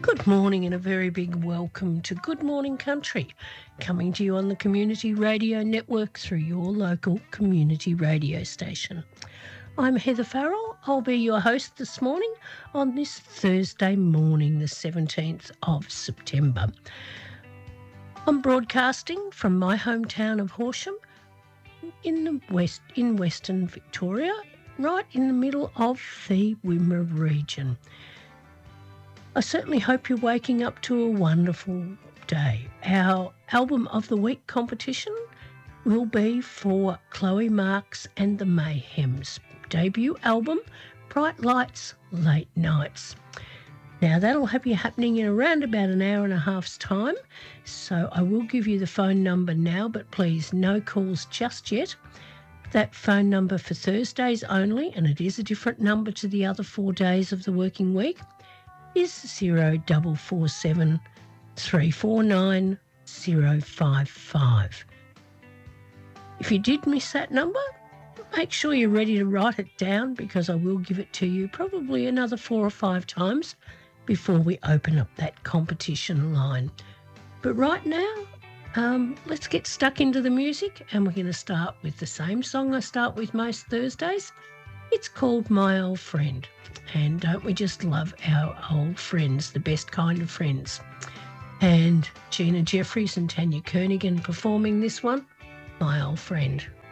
Good morning and a very big welcome to Good Morning Country, coming to you on the Community Radio Network through your local community radio station. I'm Heather Farrell. I'll be your host this morning on this Thursday morning, the 17th of September. I'm broadcasting from my hometown of Horsham in Western Victoria, right in the middle of the Wimmera region. I certainly hope you're waking up to a wonderful day. Our Album of the Week competition will be for Chloe Marks and the Mayhems' debut album, Bright Lights, Late Nights. Now, that'll have you happening in around about an hour and a half's time, so I will give you the phone number now, but please, no calls just yet. That phone number for Thursdays only, and it is a different number to the other 4 days of the working week, is 0447 349 055. If you did miss that number, make sure you're ready to write it down because I will give it to you probably another 4 or 5 times before we open up that competition line. But right now, let's get stuck into the music, and we're going to start with the same song I start with most Thursdays. It's called My Old Friend. And don't we just love our old friends, the best kind of friends? And Gina Jeffries and Tanya Kernigan performing this one, My Old Friend.